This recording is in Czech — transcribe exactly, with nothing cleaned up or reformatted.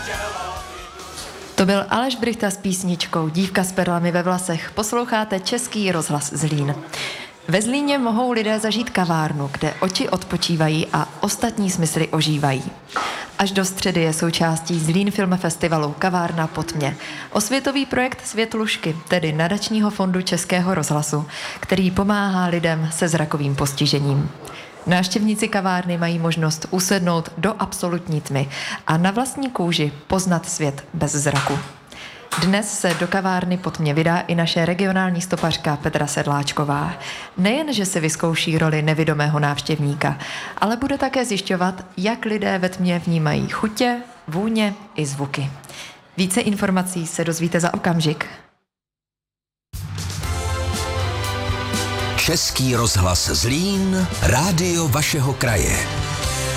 To byl Aleš Brychta s písničkou Dívka s perlami ve vlasech. Posloucháte Český rozhlas Zlín. Ve Zlíně mohou lidé zažít kavárnu, kde oči odpočívají a ostatní smysly ožívají. Až do středy je součástí Zlín Film Festivalu Kavárna pod mě. Osvětový projekt Světlušky, tedy nadačního fondu Českého rozhlasu, který pomáhá lidem se zrakovým postižením. Návštěvníci kavárny mají možnost usednout do absolutní tmy a na vlastní kůži poznat svět bez zraku. Dnes se do kavárny pod mě vydá i naše regionální stopařka Petra Sedláčková. Nejen, že se vyzkouší roli nevidomého návštěvníka, ale bude také zjišťovat, jak lidé ve tmě vnímají chutě, vůně i zvuky. Více informací se dozvíte za okamžik. Český rozhlas Zlín, rádio vašeho kraje.